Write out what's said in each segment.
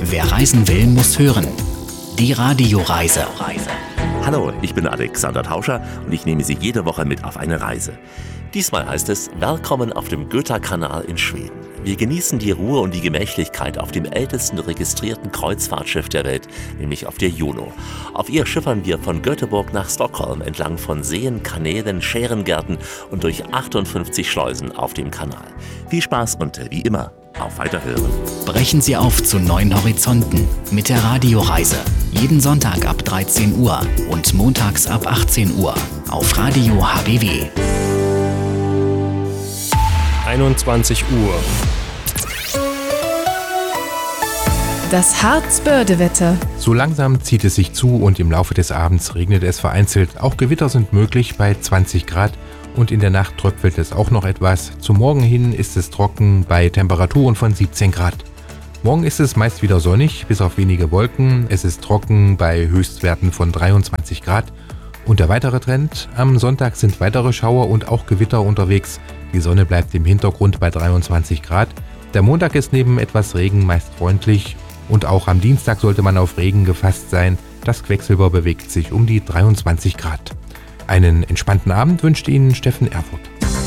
Wer reisen will, muss hören. Die Radioreise. Hallo, ich bin Alexander Tauscher und ich nehme Sie jede Woche mit auf eine Reise. Diesmal heißt es Willkommen auf dem Göta-Kanal in Schweden. Wir genießen die Ruhe und die Gemächlichkeit auf dem ältesten registrierten Kreuzfahrtschiff der Welt, nämlich auf der Juno. Auf ihr schiffern wir von Göteborg nach Stockholm entlang von Seen, Kanälen, Schärengärten und durch 58 Schleusen auf dem Kanal. Viel Spaß und wie immer, auf Weiterhören. Brechen Sie auf zu neuen Horizonten mit der Radioreise. Jeden Sonntag ab 13 Uhr und montags ab 18 Uhr auf Radio HBW. 21 Uhr. Das Harzbörde-Wetter. So langsam zieht es sich zu und im Laufe des Abends regnet es vereinzelt. Auch Gewitter sind möglich bei 20 Grad und in der Nacht tröpfelt es auch noch etwas. Zum Morgen hin ist es trocken bei Temperaturen von 17 Grad. Morgen ist es meist wieder sonnig, bis auf wenige Wolken. Es ist trocken bei Höchstwerten von 23 Grad. Und der weitere Trend: am Sonntag sind weitere Schauer und auch Gewitter unterwegs. Die Sonne bleibt im Hintergrund bei 23 Grad. Der Montag ist neben etwas Regen meist freundlich. Und auch am Dienstag sollte man auf Regen gefasst sein. Das Quecksilber bewegt sich um die 23 Grad. Einen entspannten Abend wünscht Ihnen Steffen Erfurt.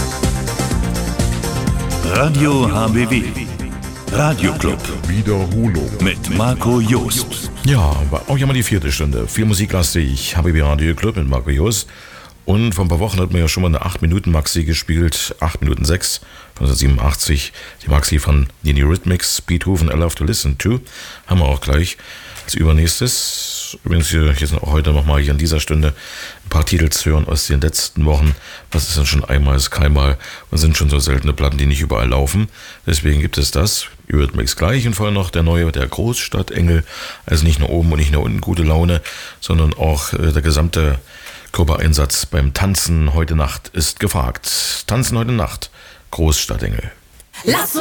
Radio HBW. Radioclub. Wiederholung. Mit Marco Jost. Ja, war auch immer die 4. Stunde. Viel musiklastig. HBW Radioclub mit Marco Jost. Und vor ein paar Wochen hat man ja schon mal eine 8-Minuten-Maxi gespielt. 8 Minuten 6 von 1987. Die Maxi von The Eurythmics, Beethoven, I Love to Listen To. Haben wir auch gleich als übernächstes. Übrigens hier sind auch heute nochmal hier in dieser Stunde ein paar Titel zu hören aus den letzten Wochen. Was ist denn schon einmal, ist keinmal und sind schon so seltene Platten, die nicht überall laufen. Deswegen gibt es das. Eurythmics gleich und vorher noch der neue, der Großstadtengel. Also nicht nur oben und nicht nur unten gute Laune, sondern auch der gesamte Körpereinsatz beim Tanzen heute Nacht ist gefragt. Tanzen heute Nacht, Großstadtengel. Lass